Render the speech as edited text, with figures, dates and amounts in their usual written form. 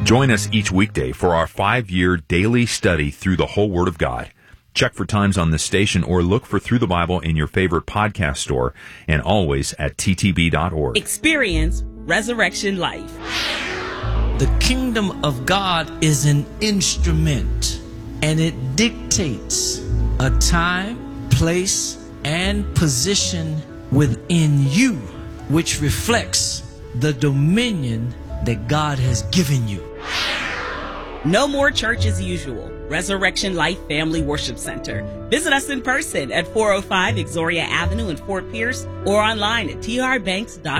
Join us each weekday for our 5-year daily study through the whole Word of God. Check for times on this station or look for Through the Bible in your favorite podcast store and always at ttb.org. Experience Resurrection Life. The kingdom of God is an instrument, and it dictates a time, place, and position within you, which reflects the dominion that God has given you. No more church as usual. Resurrection Life Family Worship Center. Visit us in person at 405 Exoria Avenue in Fort Pierce or online at trbanks.com.